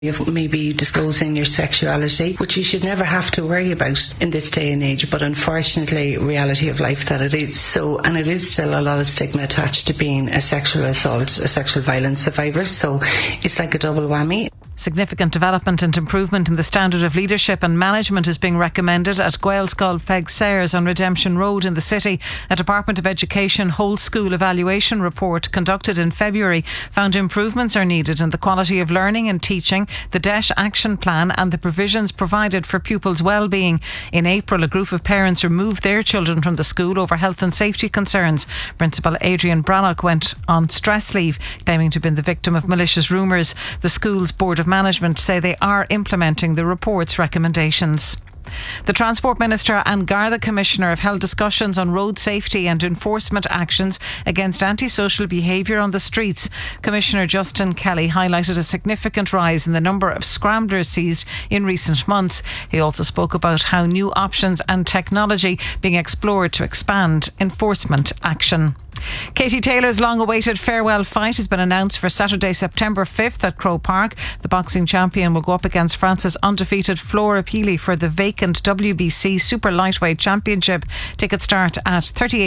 of maybe disclosing your sexuality, which you should never have to worry about in this day and age, but unfortunately, reality of life that it is. So, and it is still a lot of stigma attached to being a sexual assault, a sexual violence survivor, so it's like a double whammy. Significant development and improvement in the standard of leadership and management is being recommended at Gaelscoil Peg Sayers on Redemption Road in the city. A Department of Education whole school evaluation report conducted in February found improvements are needed in the quality of learning and teaching, the debt action plan and the provisions provided for pupils' well-being. In April, a group of parents removed their children from the school over health and safety concerns. Principal Adrian Brannock went on stress leave, claiming to have been the victim of malicious rumours. The school's Board of Management say they are implementing the report's recommendations. The Transport Minister and Garda Commissioner have held discussions on road safety and enforcement actions against antisocial behaviour on the streets. Commissioner Justin Kelly highlighted a significant rise in the number of scramblers seized in recent months. He also spoke about how new options and technology being explored to expand enforcement action. Katie Taylor's long-awaited farewell fight has been announced for Saturday, September 5th at Croke Park. The boxing champion will go up against France's undefeated Flora Peely for the vacant WBC Super Lightweight Championship. Tickets start at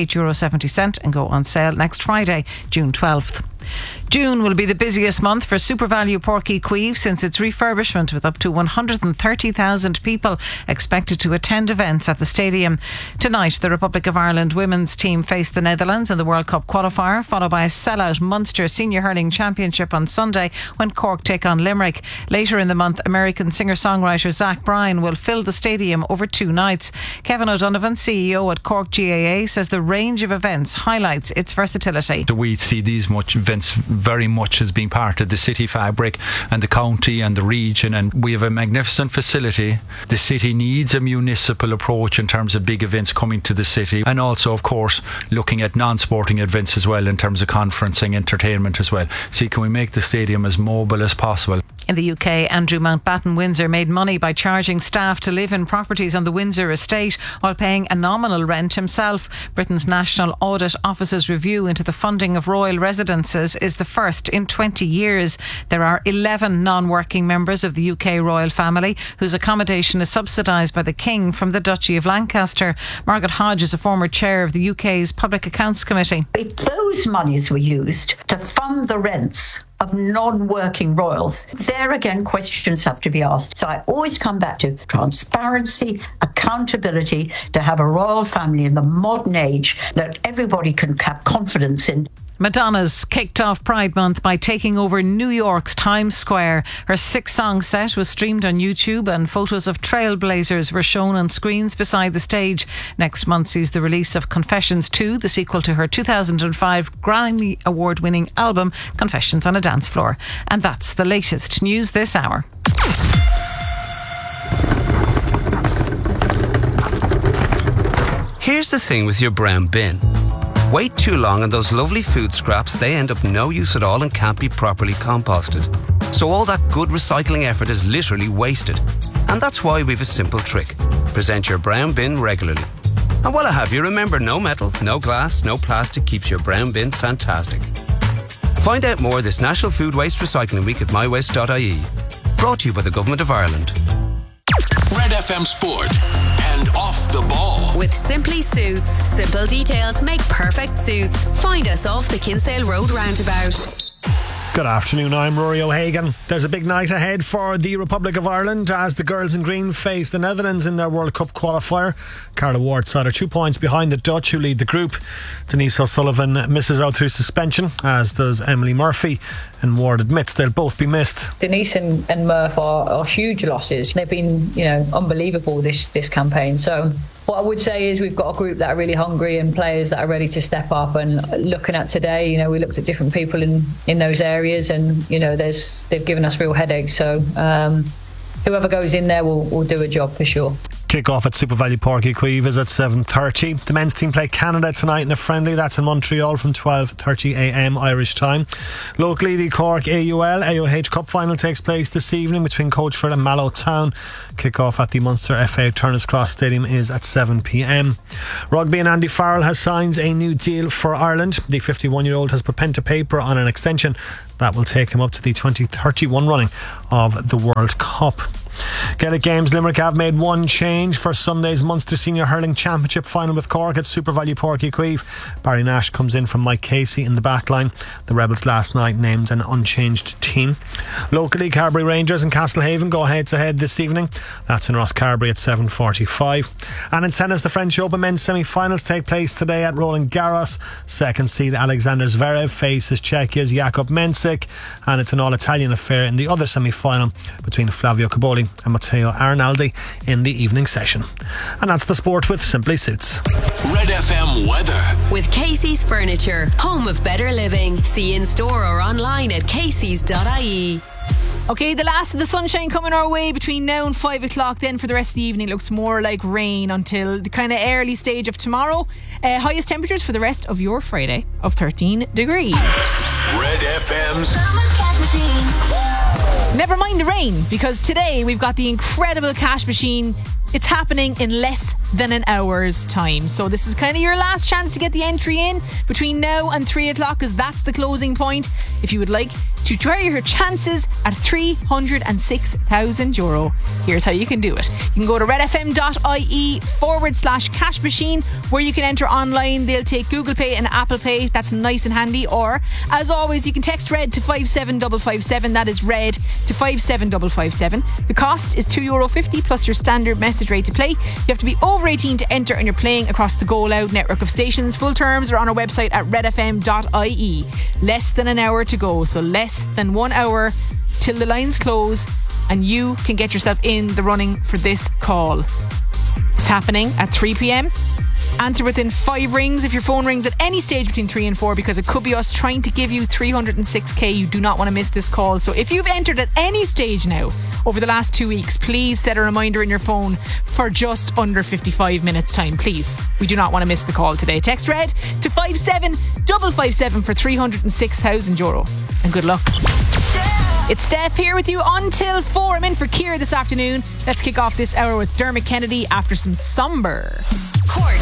€38.70 and go on sale next Friday, June 12th. June will be the busiest month for SuperValu Páirc Uí Chaoimh since its refurbishment, with up to 130,000 people expected to attend events at the stadium. Tonight, the Republic of Ireland women's team face the Netherlands in the World Cup qualifier, followed by a sellout Munster Senior Hurling Championship on Sunday when Cork take on Limerick. Later in the month, American singer-songwriter Zach Bryan will fill the stadium over 2 nights. Kevin O'Donovan, CEO at Cork GAA, says the range of events highlights its versatility. We see these events very much as being part of the city fabric and the county and the region, and we have a magnificent facility. The city needs a municipal approach in terms of big events coming to the city, and also of course looking at non-sporting events as well in terms of conferencing, entertainment as well. See, can we make the stadium as mobile as possible? In the UK, Andrew Mountbatten Windsor made money by charging staff to live in properties on the Windsor estate while paying a nominal rent himself. Britain's National Audit Office's review into the funding of royal residences is the first in 20 years. There are 11 non-working members of the UK royal family whose accommodation is subsidised by the King from the Duchy of Lancaster. Margaret Hodge is a former chair of the UK's Public Accounts Committee. If those monies were used to fund the rents of non-working royals, there again questions have to be asked. So I always come back to transparency, accountability, to have a royal family in the modern age that everybody can have confidence in. Madonna's kicked off Pride Month by taking over New York's Times Square. Her 6-song set was streamed on YouTube and photos of trailblazers were shown on screens beside the stage. Next month sees the release of Confessions 2, the sequel to her 2005 Grammy Award-winning album Confessions on a Dance Floor. And that's the latest news this hour. Here's the thing with your brown bin. Wait too long and those lovely food scraps, they end up no use at all and can't be properly composted. So all that good recycling effort is literally wasted. And that's why we've a simple trick. Present your brown bin regularly. And while I have you, remember, no metal, no glass, no plastic keeps your brown bin fantastic. Find out more this National Food Waste Recycling Week at mywaste.ie. Brought to you by the Government of Ireland. Red FM Sport and Off the Ball. With Simply Suits. Simple details make perfect suits. Find us off the Kinsale Road roundabout. Good afternoon, I'm Rory O'Hagan. There's a big night ahead for the Republic of Ireland as the girls in green face the Netherlands in their World Cup qualifier. Carla Ward side are 2 points behind the Dutch, who lead the group. Denise O'Sullivan misses out through suspension, as does Emily Murphy, and Ward admits they'll both be missed. Denise and Murph are huge losses. They've been, unbelievable this campaign. So what I would say is we've got a group that are really hungry and players that are ready to step up. And looking at today, we looked at different people in those areas, and they've given us real headaches. So whoever goes in there will do a job for sure. Kick-off at SuperValu Páirc Uí Chaoimh is at 7:30. The men's team play Canada tonight in a friendly. That's in Montreal from 12:30am Irish time. Locally, the Cork AUL AOH Cup final takes place this evening between Coachford and Mallow Town. Kick-off at the Munster FA Turner's Cross Stadium is at 7pm. Rugby, and Andy Farrell has signed a new deal for Ireland. The 51-year-old has put pen to paper on an extension That will take him up to the 2031 running of the World Cup. Gaelic Games Limerick have made one change for Sunday's Munster Senior Hurling Championship final with Cork at Super Value Páirc Uí Chaoimh. Barry Nash comes in from Mike Casey in the back line. The Rebels last night named an unchanged team. Locally, Carbery Rangers and Castlehaven go head to head this evening. That's in Rosscarbery at 7:45. And in tennis, the French Open men's semi-finals take place today at Roland Garros. Second seed Alexander Zverev faces Czechia's Jakub Mensik, and it's an all-Italian affair in the other semi-final between Flavio Cobolli and Matteo Arnaldi in the evening session. And that's the sport with Simply Suits. Red FM weather with Casey's Furniture, home of better living. See in store or online at caseys.ie. Okay, the last of the sunshine coming our way between now and 5 o'clock. Then for the rest of the evening, looks more like rain until the kind of early stage of tomorrow. Highest temperatures for the rest of your Friday of 13 degrees. Red FM's Never mind the rain, because today we've got the incredible cash machine. It's happening in less than an hour's time. So this is kind of your last chance to get the entry in between now and 3 o'clock, because that's the closing point. If you would like to try your chances at €306,000, here's how you can do it. You can go to redfm.ie/cash machine, where you can enter online. They'll take Google Pay and Apple Pay. That's nice and handy. Or, as always, you can text RED to 57557. That is RED to 57557. The cost is €2.50 plus your standard message rate to play. You have to be over 18 to enter, and you're playing across the Go Loud network of stations. Full terms are on our website at redfm.ie. Less than an hour to go, so less than 1 hour till the lines close, and you can get yourself in the running for this call. It's happening at 3 p.m. Answer within 5 rings if your phone rings at any stage between 3 and 4, because it could be us trying to give you 306k. You do not want to miss this call. So if you've entered at any stage now over the last 2 weeks, please set a reminder in your phone for just under 55 minutes time, please. We do not want to miss the call today. Text RED to 57557 for €306,000, and good luck. It's Steph here with you until 4. I'm in for Ciara this afternoon. Let's kick off this hour with Dermot Kennedy after some Somber. Cork's